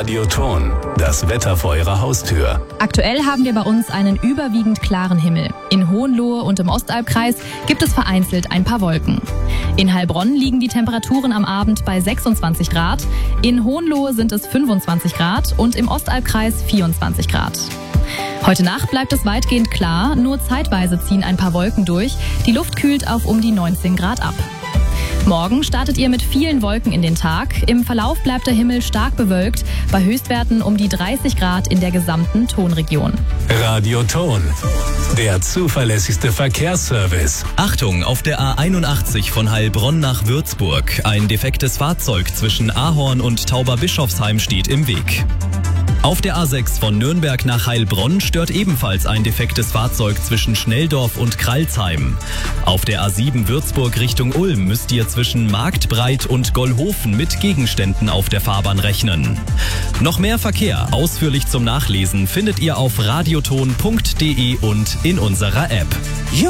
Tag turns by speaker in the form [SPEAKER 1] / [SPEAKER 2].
[SPEAKER 1] Radioton, das Wetter vor Ihrer Haustür.
[SPEAKER 2] Aktuell haben wir bei uns einen überwiegend klaren Himmel. In Hohenlohe und im Ostalbkreis gibt es vereinzelt ein paar Wolken. In Heilbronn liegen die Temperaturen am Abend bei 26 Grad, in Hohenlohe sind es 25 Grad und im Ostalbkreis 24 Grad. Heute Nacht bleibt es weitgehend klar, nur zeitweise ziehen ein paar Wolken durch. Die Luft kühlt auf um die 19 Grad ab. Morgen startet ihr mit vielen Wolken in den Tag. Im Verlauf bleibt der Himmel stark bewölkt, bei Höchstwerten um die 30 Grad in der gesamten Tonregion.
[SPEAKER 1] Radioton, der zuverlässigste Verkehrsservice.
[SPEAKER 3] Achtung, auf der A81 von Heilbronn nach Würzburg. Ein defektes Fahrzeug zwischen Ahorn und Tauberbischofsheim steht im Weg. Auf der A6 von Nürnberg nach Heilbronn stört ebenfalls ein defektes Fahrzeug zwischen Schnelldorf und Kralsheim. Auf der A7 Würzburg Richtung Ulm müsst ihr zwischen Marktbreit und Gollhofen mit Gegenständen auf der Fahrbahn rechnen. Noch mehr Verkehr, ausführlich zum Nachlesen, findet ihr auf radioton.de und in unserer App.